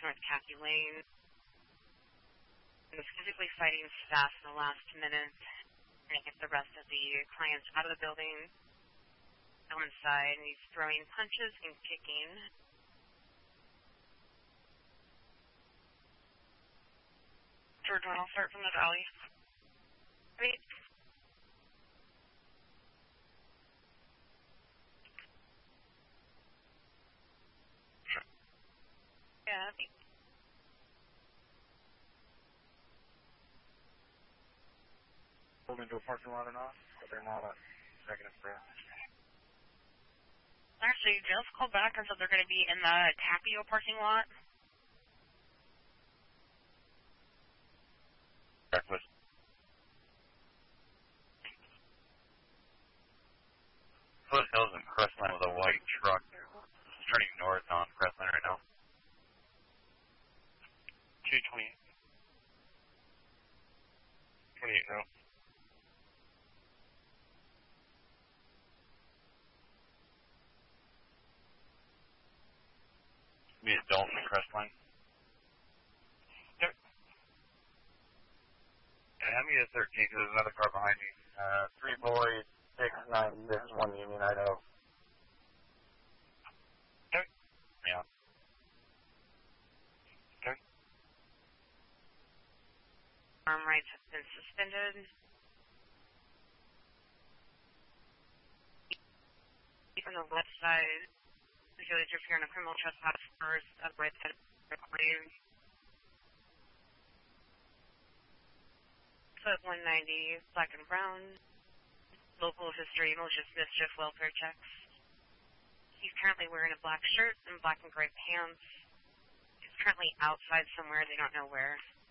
North Kathy Lane. He was physically fighting staff in the last minute and get the rest of the clients out of the building, go inside, and he's throwing punches and kicking. Third one, I'll start from the valley. Wait. Yeah. Pulled into a parking lot or not, but they're not a second express. Actually, just called back and said they're going to be in the Tapio parking lot. Breakfast. Foothills and Crestline with a white truck. It's turning north on Crestline right now. 228. 28 now. Be at Dalton and Crestline. Yep. Yeah, have me at 13 because there's another car behind you. 3 boys, 696, 1 Union, Idaho. Okay. Yeah. Okay. Arm rights have been suspended. On the left side, the village if you're on a criminal trespass first, up right side of the claim. Foot 190, black and brown. Local history, malicious mischief, welfare checks. He's currently wearing a black shirt and black and gray pants. He's currently outside somewhere, they don't know where.